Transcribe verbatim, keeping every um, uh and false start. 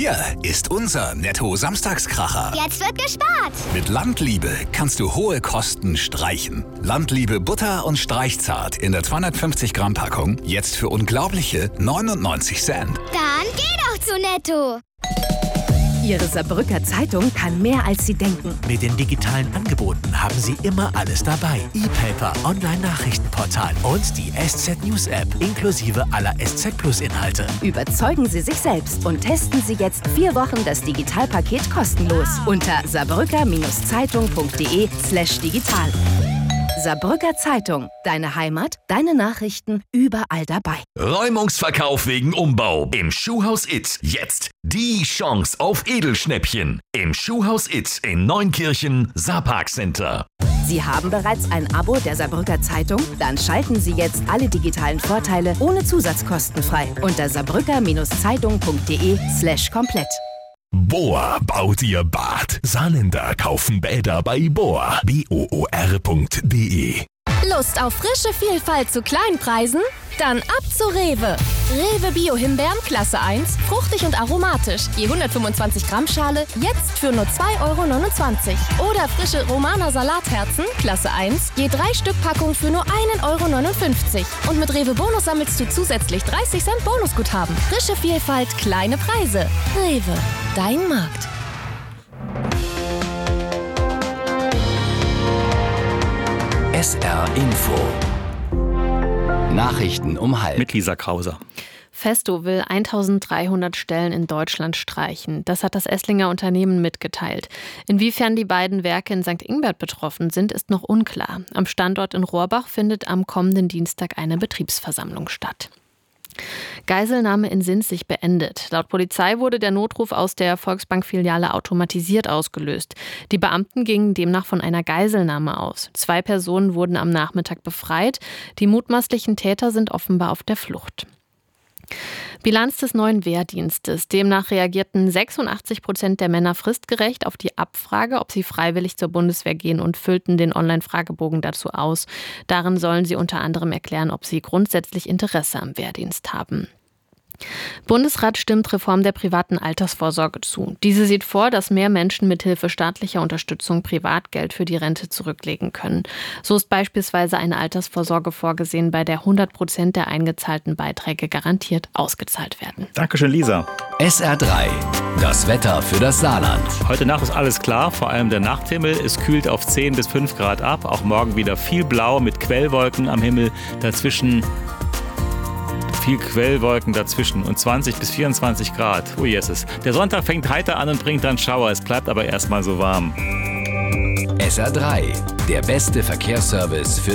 Hier ist unser Netto-Samstagskracher. Jetzt wird gespart. Mit Landliebe kannst du hohe Kosten streichen. Landliebe Butter und Streichzart in der zweihundertfünfzig Gramm Packung jetzt für unglaubliche neunundneunzig Cent. Dann geh doch zu Netto. Ihre Saarbrücker Zeitung kann mehr, als Sie denken. Mit den digitalen Angeboten haben Sie immer alles dabei. E-Paper, Online-Nachrichtenportal und die S Z News App inklusive aller S Z Plus Inhalte. Überzeugen Sie sich selbst und testen Sie jetzt vier Wochen das Digitalpaket kostenlos unter saarbrücker-zeitung.de slash digital. Saarbrücker Zeitung. Deine Heimat, deine Nachrichten, überall dabei. Räumungsverkauf wegen Umbau im Schuhhaus It. Jetzt die Chance auf Edelschnäppchen im Schuhhaus It in Neunkirchen, Saarparkcenter. Sie haben bereits ein Abo der Saarbrücker Zeitung? Dann schalten Sie jetzt alle digitalen Vorteile ohne Zusatzkosten frei unter saarbrücker-zeitung.de slash komplett. Bohr baut ihr Bad. Saarländer kaufen Bäder bei Bohr. B O O R punkt D E. Lust auf frische Vielfalt zu Kleinpreisen? Dann ab zu Rewe. Rewe Bio-Himbeeren Klasse eins, fruchtig und aromatisch. Je hundertfünfundzwanzig Gramm Schale, jetzt für nur zwei Euro neunundzwanzig. Oder frische Romaner Salatherzen Klasse eins, je drei Stück Packung für nur einen Euro neunundfünfzig. Und mit Rewe Bonus sammelst du zusätzlich dreißig Cent Bonusguthaben. Frische Vielfalt, kleine Preise. Rewe, dein Markt. S R Info. Nachrichten um halb. Mit Lisa Krauser. Festo will eintausenddreihundert Stellen in Deutschland streichen. Das hat das Esslinger Unternehmen mitgeteilt. Inwiefern die beiden Werke in Sankt Ingbert betroffen sind, ist noch unklar. Am Standort in Rohrbach findet am kommenden Dienstag eine Betriebsversammlung statt. Geiselnahme in Sinzig beendet. Laut Polizei wurde der Notruf aus der Volksbank-Filiale automatisiert ausgelöst. Die Beamten gingen demnach von einer Geiselnahme aus. Zwei Personen wurden am Nachmittag befreit. Die mutmaßlichen Täter sind offenbar auf der Flucht. Bilanz des neuen Wehrdienstes. Demnach reagierten sechsundachtzig Prozent der Männer fristgerecht auf die Abfrage, ob sie freiwillig zur Bundeswehr gehen, und füllten den Online-Fragebogen dazu aus. Darin sollen sie unter anderem erklären, ob sie grundsätzlich Interesse am Wehrdienst haben. Bundesrat stimmt Reform der privaten Altersvorsorge zu. Diese sieht vor, dass mehr Menschen mithilfe staatlicher Unterstützung Privatgeld für die Rente zurücklegen können. So ist beispielsweise eine Altersvorsorge vorgesehen, bei der hundert Prozent der eingezahlten Beiträge garantiert ausgezahlt werden. Dankeschön, Lisa. S R drei. Das Wetter für das Saarland. Heute Nacht ist alles klar, vor allem der Nachthimmel. Es kühlt auf zehn bis fünf Grad ab. Auch morgen wieder viel Blau mit Quellwolken am Himmel. Dazwischen viel Quellwolken dazwischen und zwanzig bis vierundzwanzig Grad. Oh Jesus. Der Sonntag fängt heiter an und bringt dann Schauer. Es bleibt aber erstmal so warm. S R drei. Der beste Verkehrsservice für